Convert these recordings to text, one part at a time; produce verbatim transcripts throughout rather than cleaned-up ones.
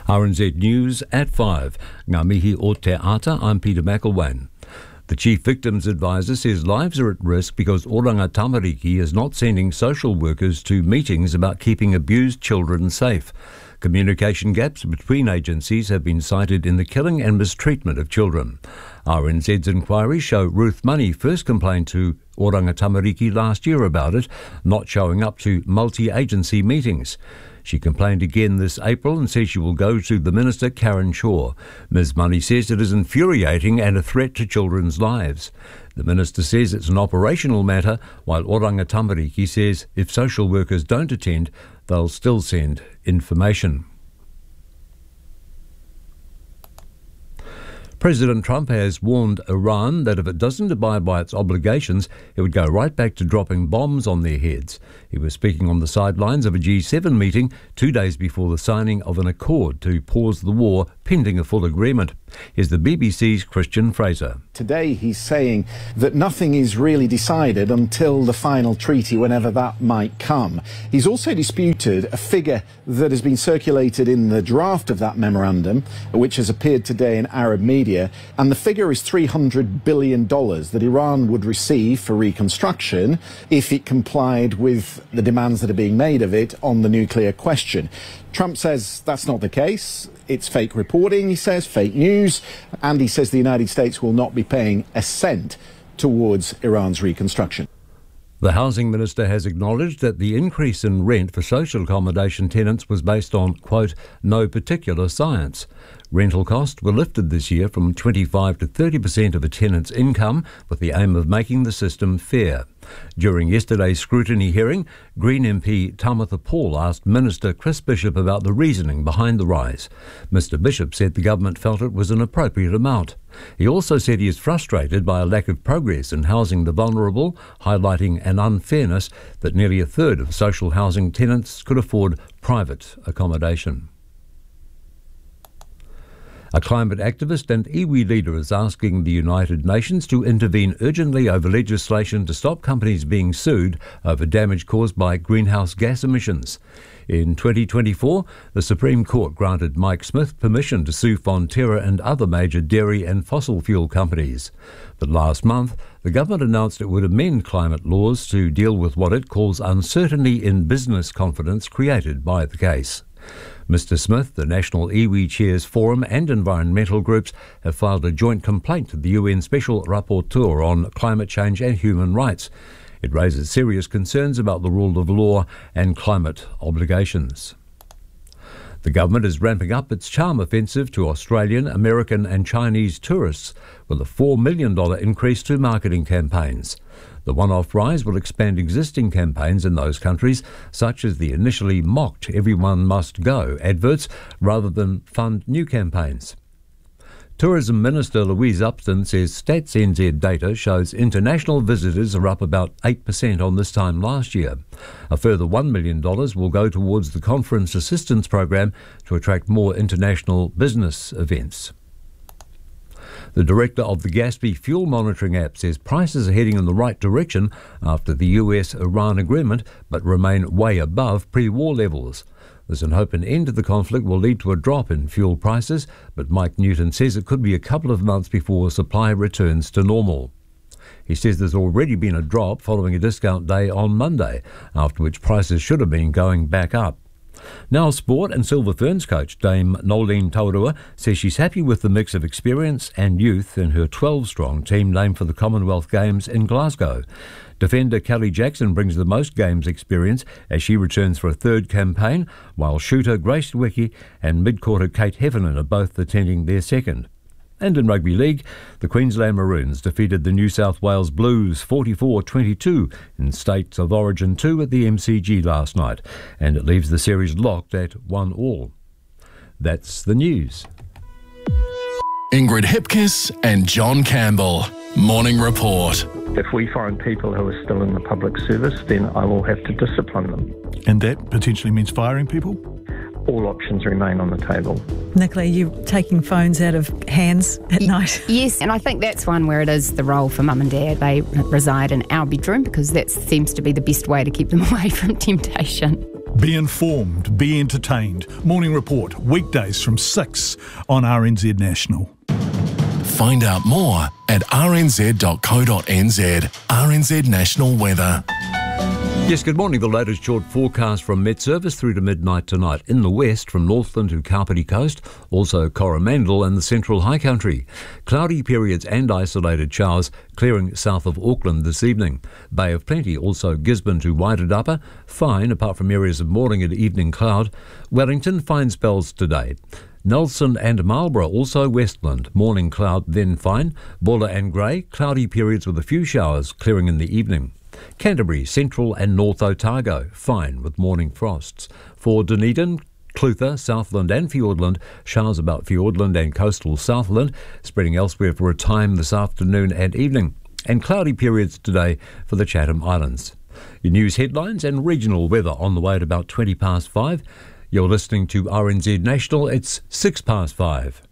R N Z News at five. Ngā mihi o te ata, I'm Peter McElwain. The Chief Victims Advisor says lives are at risk because Oranga Tamariki is not sending social workers to meetings about keeping abused children safe. Communication gaps between agencies have been cited in the killing and mistreatment of children. R N Z's inquiries show Ruth Money first complained to Oranga Tamariki last year about it, not showing up to multi-agency meetings. She complained again this April and says she will go to the Minister, Karen Shaw. Miz Money says it is infuriating and a threat to children's lives. The Minister says it's an operational matter, while Oranga Tamariki says if social workers don't attend, they'll still send information. President Trump has warned Iran that if it doesn't abide by its obligations, it would go right back to dropping bombs on their heads. He was speaking on the sidelines of a G seven meeting two days before the signing of an accord to pause the war pending a full agreement. Here's the B B C's Christian Fraser. Today he's saying that nothing is really decided until the final treaty, whenever that might come. He's also disputed a figure that has been circulated in the draft of that memorandum, which has appeared today in Arab media, and the figure is three hundred billion dollars that Iran would receive for reconstruction if it complied with the demands that are being made of it on the nuclear question. Trump says that's not the case. It's fake reporting, he says, fake news, and he says the United States will not be paying a cent towards Iran's reconstruction. The Housing Minister has acknowledged that the increase in rent for social accommodation tenants was based on, quote, no particular science. Rental costs were lifted this year from twenty-five to thirty percent of a tenant's income with the aim of making the system fair. During yesterday's scrutiny hearing, Green M P Tamitha Paul asked Minister Chris Bishop about the reasoning behind the rise. Mister Bishop said the government felt it was an appropriate amount. He also said he is frustrated by a lack of progress in housing the vulnerable, highlighting an unfairness that nearly a third of social housing tenants could afford private accommodation. A climate activist and iwi leader is asking the United Nations to intervene urgently over legislation to stop companies being sued over damage caused by greenhouse gas emissions. In twenty twenty-four, the Supreme Court granted Mike Smith permission to sue Fonterra and other major dairy and fossil fuel companies. But last month, the government announced it would amend climate laws to deal with what it calls uncertainty in business confidence created by the case. Mister Smith, the National Iwi Chairs Forum and environmental groups have filed a joint complaint to the U N Special Rapporteur on climate change and human rights. It raises serious concerns about the rule of law and climate obligations. The government is ramping up its charm offensive to Australian, American and Chinese tourists with a four million dollars increase to marketing campaigns. The one-off rise will expand existing campaigns in those countries, such as the initially mocked Everyone Must Go adverts, rather than fund new campaigns. Tourism Minister Louise Upton says Stats N Z data shows international visitors are up about eight percent on this time last year. A further one million dollars will go towards the Conference Assistance Program to attract more international business events. The director of the Gatsby fuel monitoring app says prices are heading in the right direction after the U S Iran agreement, but remain way above pre-war levels. There's an hope an end to the conflict will lead to a drop in fuel prices, but Mike Newton says it could be a couple of months before supply returns to normal. He says there's already been a drop following a discount day on Monday, after which prices should have been going back up. Now sport, and Silver Ferns coach Dame Nolene Taurua says she's happy with the mix of experience and youth in her twelve-strong team named for the Commonwealth Games in Glasgow. Defender Kelly Jackson brings the most games experience as she returns for a third campaign, while shooter Grace Wicki and mid-quarter Kate Heffernan are both attending their second. And in rugby league, the Queensland Maroons defeated the New South Wales Blues forty-four twenty-two in States of Origin two at the M C G last night, and it leaves the series locked at one all. That's the news. Ingrid Hipkiss and John Campbell. Morning Report. If we find people who are still in the public service, then I will have to discipline them. And that potentially means firing people? All options remain on the table. Nicola, you taking phones out of hands at y- night? Yes, and I think that's one where it is the role for mum and dad. They reside in our bedroom because that seems to be the best way to keep them away from temptation. Be informed, be entertained. Morning Report, weekdays from six on R N Z National. Find out more at r n z dot co dot n z. R N Z National Weather. Yes, good morning. The latest short forecast from Met Service through to midnight tonight. In the west, from Northland to Kapiti Coast, also Coromandel and the central high country. Cloudy periods and isolated showers clearing south of Auckland this evening. Bay of Plenty, also Gisborne to Wairarapa. Fine, apart from areas of morning and evening cloud. Wellington, fine spells today. Nelson and Marlborough, also Westland. Morning cloud, then fine. Buller and Grey, cloudy periods with a few showers clearing in the evening. Canterbury, Central and North Otago, fine with morning frosts. For Dunedin, Clutha, Southland and Fiordland, showers about Fiordland and coastal Southland, spreading elsewhere for a time this afternoon and evening. And cloudy periods today for the Chatham Islands. Your news headlines and regional weather on the way at about twenty past five. You're listening to R N Z National. It's six past five.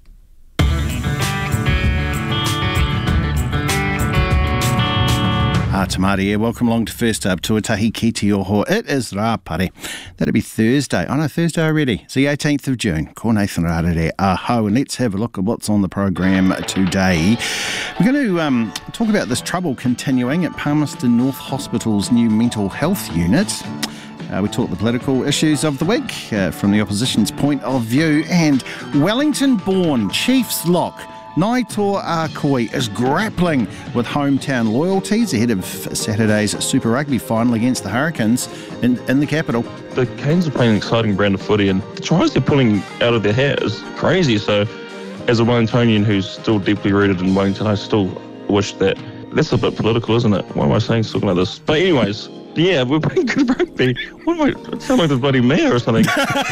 Ah, Tamari here. Welcome along to First Up, Tuatahi ki te oho. It is Rāpare. That'll be Thursday. Oh no, Thursday already. It's the eighteenth of June. Ko Nathan Rārere aho. And let's have a look at what's on the program today. We're going to um, talk about this trouble continuing at Palmerston North Hospital's new mental health unit. Uh, we talk the political issues of the week uh, from the opposition's point of view. And Wellington-born Chiefs lock Naitoa Akoi is grappling with hometown loyalties ahead of Saturday's Super Rugby final against the Hurricanes in, in the capital. The Canes are playing an exciting brand of footy, and the tries they're pulling out of their hat is crazy. So, as a Wellingtonian who's still deeply rooted in Wellington, I still wish that. That's a bit political, isn't it? Why am I saying something like this? But anyways, yeah, we're playing good rugby. What am I? It sounds like the bloody mayor or something.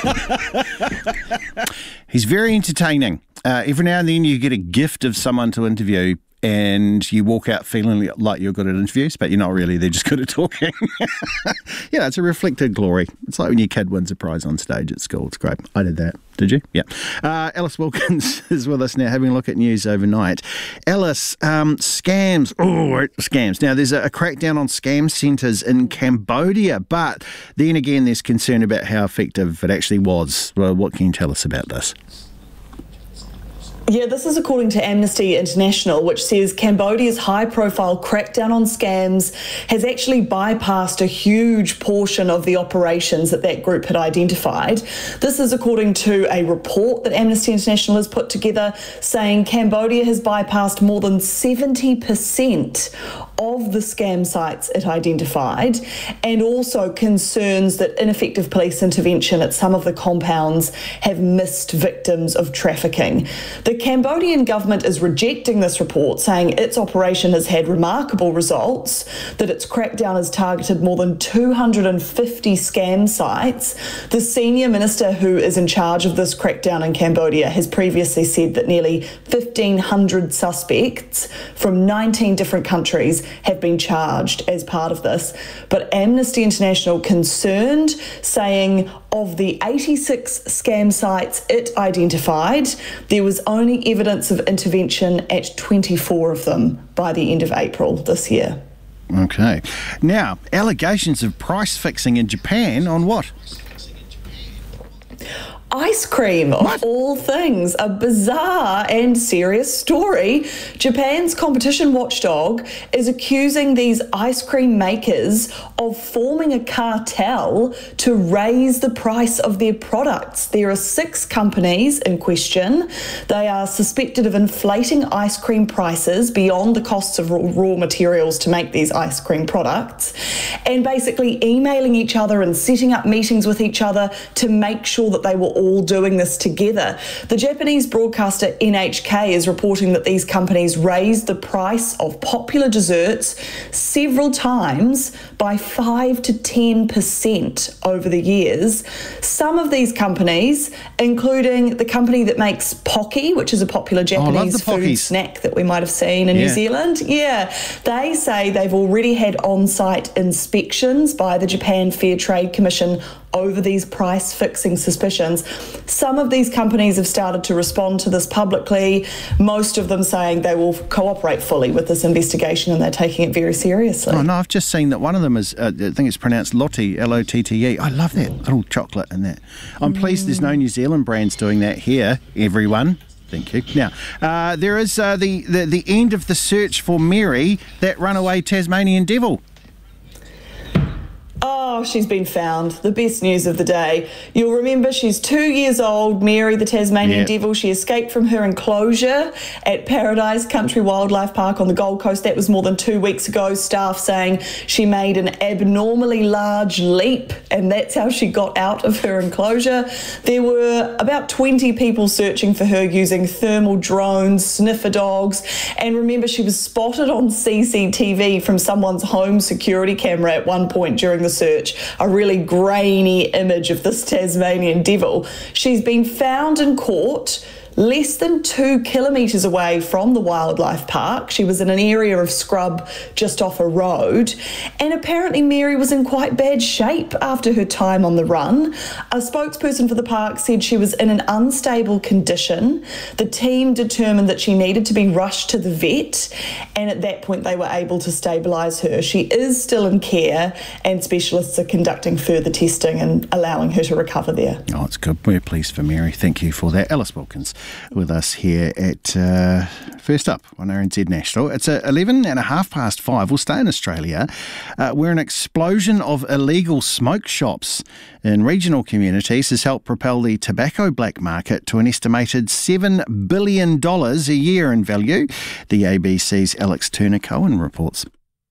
He's very entertaining. Uh, every now and then you get a gift of someone to interview and you walk out feeling like you're good at interviews, but you're not really. They're just good at talking. You know, it's a reflected glory. It's like when your kid wins a prize on stage at school. It's great. I did that. Did you? Yeah. Uh, Alice Wilkins is with us now, having a look at news overnight. Alice, um, scams. Oh, scams. Now, there's a, a crackdown on scam centres in Cambodia, but then again, there's concern about how effective it actually was. Well, what can you tell us about this? Yeah, this is according to Amnesty International, which says Cambodia's high-profile crackdown on scams has actually bypassed a huge portion of the operations that that group had identified. This is according to a report that Amnesty International has put together saying Cambodia has bypassed more than seventy percent of the scam sites it identified, and also concerns that ineffective police intervention at some of the compounds have missed victims of trafficking. The Cambodian government is rejecting this report, saying its operation has had remarkable results, that its crackdown has targeted more than two hundred fifty scam sites. The senior minister who is in charge of this crackdown in Cambodia has previously said that nearly fifteen hundred suspects from nineteen different countries have been charged as part of this. But Amnesty International concerned, saying of the eighty-six scam sites it identified, there was only evidence of intervention at twenty-four of them by the end of April this year. Okay. Now, allegations of price fixing in Japan on what? Ice cream, of what? All things. A bizarre and serious story. Japan's competition watchdog is accusing these ice cream makers of forming a cartel to raise the price of their products. There are six companies in question. They are suspected of inflating ice cream prices beyond the costs of raw materials to make these ice cream products, and basically emailing each other and setting up meetings with each other to make sure that they were all doing this together. The Japanese broadcaster N H K is reporting that these companies raised the price of popular desserts several times by five to ten percent over the years. Some of these companies, including the company that makes Pocky, which is a popular Japanese oh, food snack that we might have seen in yeah. New Zealand, yeah, they say they've already had on-site inspections by the Japan Fair Trade Commission over these price fixing suspicions. Some of these companies have started to respond to this publicly, most of them saying they will cooperate fully with this investigation and they're taking it very seriously. Oh, no, I've just seen that one of them is, uh, I think it's pronounced Lotte, L O T T E. I love that little chocolate in that. I'm mm. pleased there's no New Zealand brands doing that here, everyone. Thank you. Now, uh, there is uh, the, the, the end of the search for Mary, that runaway Tasmanian devil. Oh, she's been found. The best news of the day. You'll remember she's two years old, Mary the Tasmanian yep. devil. She escaped from her enclosure at Paradise Country Wildlife Park on the Gold Coast. That was more than two weeks ago. Staff saying she made an abnormally large leap, and that's how she got out of her enclosure. There were about twenty people searching for her using thermal drones, sniffer dogs, and remember she was spotted on C C T V from someone's home security camera at one point during the search, a really grainy image of this Tasmanian devil. She's been found and caught less than two kilometres away from the wildlife park. She was in an area of scrub just off a road, and apparently Mary was in quite bad shape after her time on the run. A spokesperson for the park said she was in an unstable condition. The team determined that she needed to be rushed to the vet, and at that point they were able to stabilise her. She is still in care, and specialists are conducting further testing and allowing her to recover there. Oh, it's good. We're pleased for Mary. Thank you for that. Alice Wilkins with us here at uh, First Up on R N Z National. It's uh, eleven and a half past five. We'll stay in Australia, uh, where an explosion of illegal smoke shops in regional communities has helped propel the tobacco black market to an estimated seven billion dollars a year in value. The A B C's Alex Turner-Cohen reports.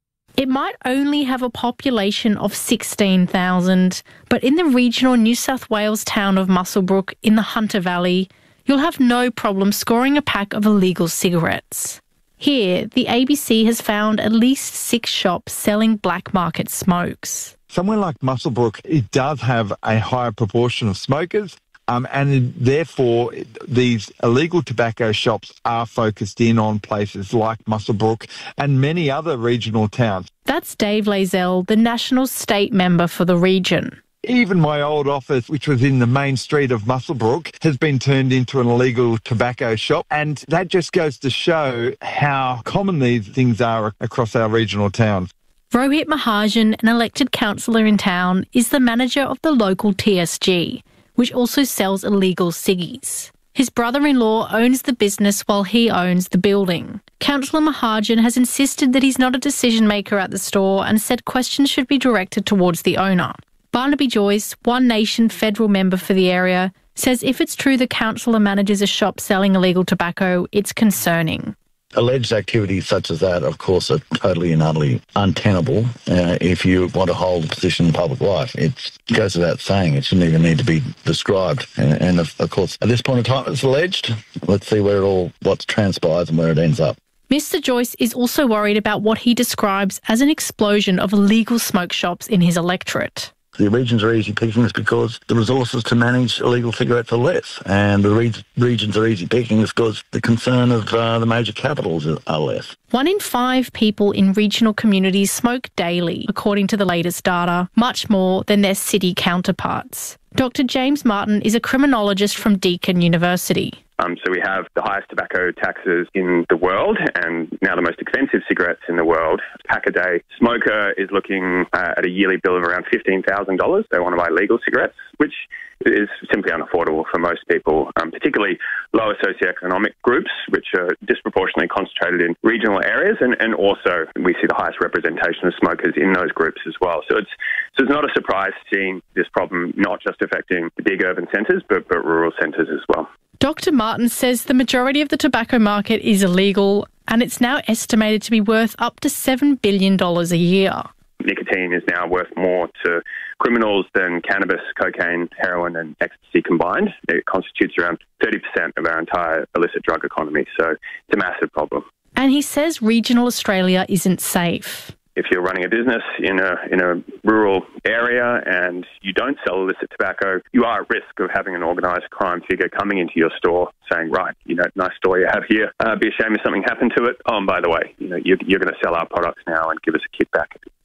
It might only have a population of sixteen thousand, but in the regional New South Wales town of Muswellbrook in the Hunter Valley, you'll have no problem scoring a pack of illegal cigarettes. Here, the A B C has found at least six shops selling black market smokes. Somewhere like Muswellbrook, it does have a higher proportion of smokers, um, and therefore these illegal tobacco shops are focused in on places like Muswellbrook and many other regional towns. That's Dave Lazell, the National State Member for the region. Even my old office, which was in the main street of Muswellbrook, has been turned into an illegal tobacco shop. And that just goes to show how common these things are across our regional towns. Rohit Mahajan, an elected councillor in town, is the manager of the local T S G, which also sells illegal ciggies. His brother-in-law owns the business while he owns the building. Councillor Mahajan has insisted that he's not a decision-maker at the store and said questions should be directed towards the owner. Barnaby Joyce, One Nation federal member for the area, says if it's true the councillor manages a shop selling illegal tobacco, it's concerning. Alleged activities such as that, of course, are totally and utterly untenable uh, if you want to hold a position in public life. It goes without saying. It shouldn't even need to be described. And, and of, of course, at this point in time, it's alleged. Let's see where it all, what transpires and where it ends up. Mister Joyce is also worried about what he describes as an explosion of illegal smoke shops in his electorate. The regions are easy pickings because the resources to manage illegal cigarettes are less, and the re- regions are easy pickings because the concern of uh, the major capitals are less. One in five people in regional communities smoke daily, according to the latest data, much more than their city counterparts. Doctor James Martin is a criminologist from Deakin University. Um, so we have the highest tobacco taxes in the world and now the most expensive cigarettes in the world. Pack a day smoker is looking uh, at a yearly bill of around fifteen thousand dollars. They want to buy legal cigarettes, which is simply unaffordable for most people, um, particularly lower socioeconomic groups, which are disproportionately concentrated in regional areas. And, and also we see the highest representation of smokers in those groups as well. So it's, so it's not a surprise seeing this problem not just affecting the big urban centres, but, but rural centres as well. Doctor Martin says the majority of the tobacco market is illegal and it's now estimated to be worth up to seven billion dollars a year. Nicotine is now worth more to criminals than cannabis, cocaine, heroin and ecstasy combined. It constitutes around thirty percent of our entire illicit drug economy, so it's a massive problem. And he says regional Australia isn't safe. If you're running a business in a in a rural area and you don't sell illicit tobacco, you are at risk of having an organised crime figure coming into your store saying, right, you know, nice store you have here. Uh, be ashamed if something happened to it. Oh, and by the way, you know, you're, you're going to sell our products now and give us a kickback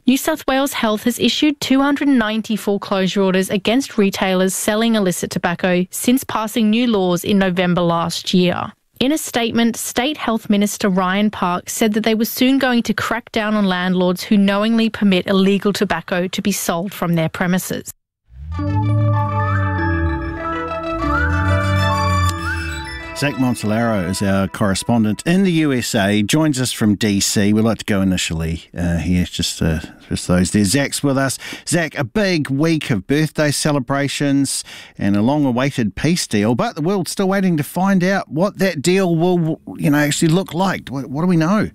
New South Wales Health has issued two hundred ninety foreclosure orders against retailers selling illicit tobacco since passing new laws in November last year. In a statement, State Health Minister Ryan Park said that they were soon going to crack down on landlords who knowingly permit illegal tobacco to be sold from their premises. Zach Montalero is our correspondent in the U S A, joins us from D C. We'd like to go initially uh, here, just, uh, just those there. Zach's with us. Zach, a big week of birthday celebrations and a long-awaited peace deal, but the world's still waiting to find out what that deal will, you know, actually look like. What, what do we know?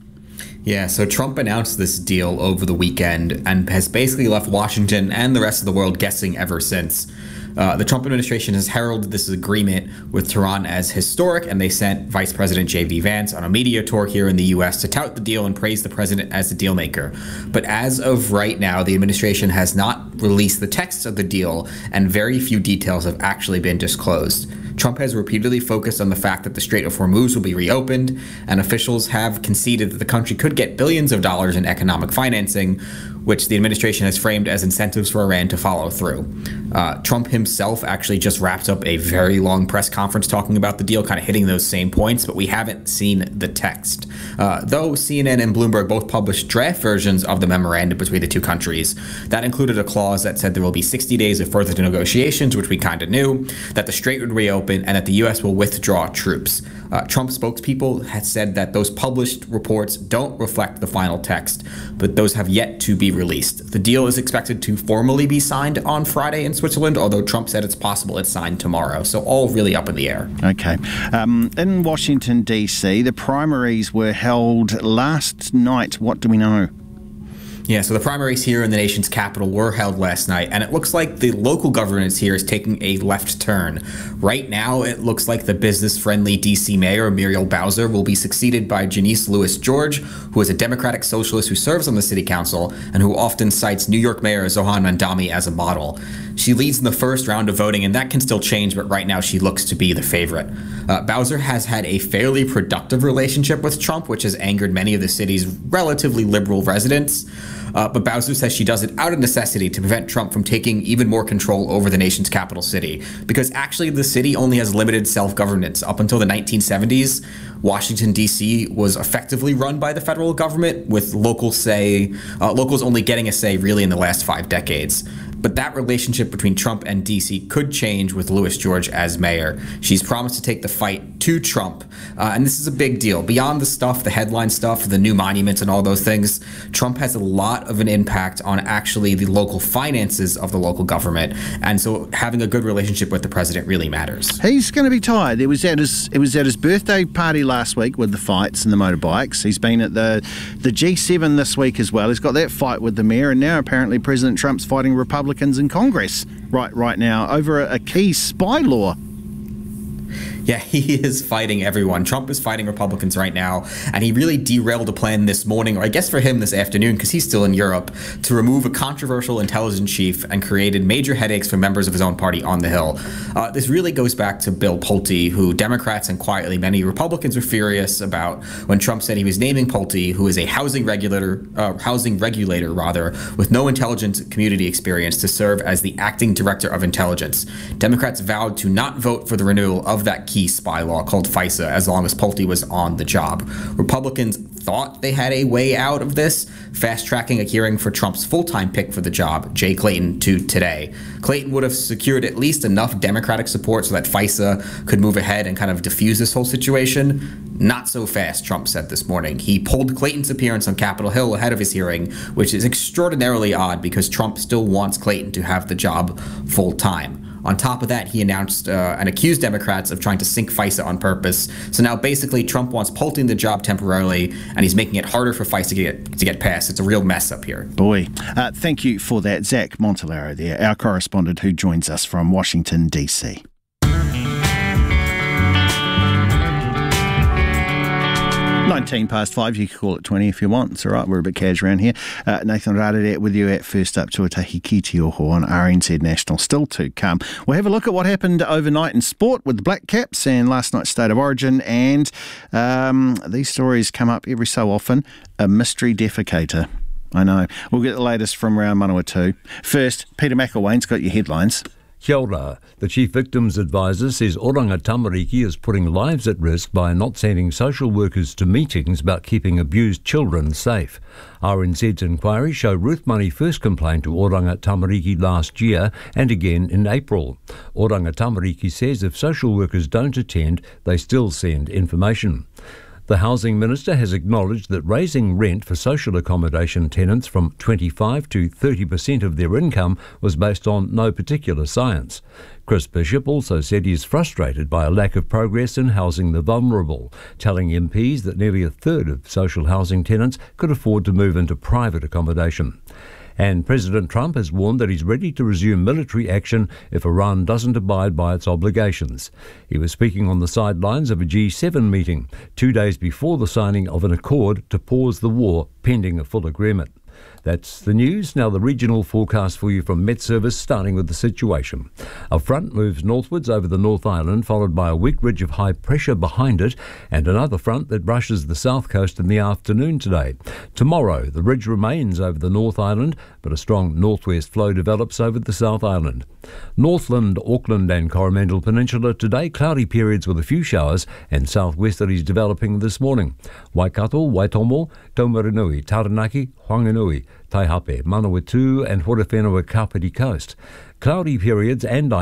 Yeah, so Trump announced this deal over the weekend and has basically left Washington and the rest of the world guessing ever since. Uh, the Trump administration has heralded this agreement with Tehran as historic, and they sent Vice President J D Vance on a media tour here in the U S to tout the deal and praise the president as the deal maker. But as of right now, the administration has not released the text of the deal, and very few details have actually been disclosed. Trump has repeatedly focused on the fact that the Strait of Hormuz will be reopened, and officials have conceded that the country could get billions of dollars in economic financing, which the administration has framed as incentives for Iran to follow through. Uh, Trump himself actually just wrapped up a very long press conference talking about the deal, kind of hitting those same points, but we haven't seen the text. Uh, though C N N and Bloomberg both published draft versions of the memorandum between the two countries. That included a clause that said there will be sixty days of further negotiations, which we kind of knew, that the Strait would reopen, and that the U S will withdraw troops. Uh, Trump spokespeople had said that those published reports don't reflect the final text, but those have yet to be released. The deal is expected to formally be signed on Friday in Switzerland, although Trump said it's possible it's signed tomorrow. So all really up in the air. Okay. Um, in Washington, D C, the primaries were held last night. What do we know? Yeah, so the primaries here in the nation's capital were held last night, and it looks like the local governance here is taking a left turn. Right now, it looks like the business-friendly D C mayor, Muriel Bowser, will be succeeded by Janice Lewis George, who is a Democratic socialist who serves on the city council and who often cites New York Mayor Zohan Mandami as a model. She leads in the first round of voting, and that can still change, but right now she looks to be the favorite. Uh, Bowser has had a fairly productive relationship with Trump, which has angered many of the city's relatively liberal residents. Uh, but Bowser says she does it out of necessity to prevent Trump from taking even more control over the nation's capital city. Because actually the city only has limited self-governance. Up until the nineteen seventies, Washington, D C was effectively run by the federal government, with local say, uh, locals only getting a say really in the last five decades. But that relationship between Trump and D C could change with Lewis George as mayor. She's promised to take the fight to Trump. Uh, and this is a big deal. Beyond the stuff, the headline stuff, the new monuments and all those things, Trump has a lot of an impact on actually the local finances of the local government. And so having a good relationship with the president really matters. He's going to be tired. It was at his, it was at his birthday party last week with the fights and the motorbikes. He's been at the, the G seven this week as well. He's got that fight with the mayor, and now apparently President Trump's fighting Republicans in Congress right right now over a, a key spy law. Yeah, he is fighting everyone. Trump is fighting Republicans right now, and he really derailed a plan this morning, or I guess for him this afternoon, because he's still in Europe, to remove a controversial intelligence chief and created major headaches for members of his own party on the Hill. Uh, this really goes back to Bill Pulte, who Democrats and quietly many Republicans were furious about when Trump said he was naming Pulte, who is a housing regulator, uh, housing regulator rather, with no intelligence community experience, to serve as the acting director of intelligence. Democrats vowed to not vote for the renewal of that key spy law called FISA as long as Pulte was on the job. Republicans thought they had a way out of this, fast-tracking a hearing for Trump's full-time pick for the job, Jay Clayton, to today. Clayton would have secured at least enough Democratic support so that FISA could move ahead and kind of diffuse this whole situation. Not so fast, Trump said this morning. He pulled Clayton's appearance on Capitol Hill ahead of his hearing, which is extraordinarily odd because Trump still wants Clayton to have the job full-time. On top of that, he announced uh, and accused Democrats of trying to sink FISA on purpose. So now basically Trump wants Pulte in the job temporarily, and he's making it harder for FISA to get, to get passed. It's a real mess up here. Boy, uh, thank you for that, Zach Montalero there, our correspondent who joins us from Washington, D C. nineteen past five, you can call it twenty if you want. It's all right, we're a bit cash around here. Uh, Nathan Rada with you at First Up Tuatahi Ki Te Oho on R N Z National. Still to come. We'll have a look at what happened overnight in sport with the Black Caps and last night's State of Origin. And um, these stories come up every so often. A mystery defecator I know. We'll get the latest from round Manawatu. First, Peter McElwain's got your headlines. Kia ora. The Chief Victims Advisor says Oranga Tamariki is putting lives at risk by not sending social workers to meetings about keeping abused children safe. R N Z's inquiry showed Ruth Money first complained to Oranga Tamariki last year and again in April. Oranga Tamariki says if social workers don't attend, they still send information. The Housing Minister has acknowledged that raising rent for social accommodation tenants from twenty-five to thirty percent of their income was based on no particular science. Chris Bishop also said he is frustrated by a lack of progress in housing the vulnerable, telling M Ps that nearly a third of social housing tenants could afford to move into private accommodation. And President Trump has warned that he's ready to resume military action if Iran doesn't abide by its obligations. He was speaking on the sidelines of a G seven meeting, two days before the signing of an accord to pause the war pending a full agreement. That's the news. Now the regional forecast for you from Met Service, starting with the situation. A front moves northwards over the North Island, followed by a weak ridge of high pressure behind it, and another front that brushes the south coast in the afternoon today. Tomorrow, the ridge remains over the North Island, but a strong northwest flow develops over the South Island. Northland, Auckland and Coromandel Peninsula today, cloudy periods with a few showers, and southwesterlies developing this morning. Waikato, Waitomo, Taumaranui, Taranaki, Whanganui, Taihape, Manawatu and Horowhenua Kapiti Coast. Cloudy periods and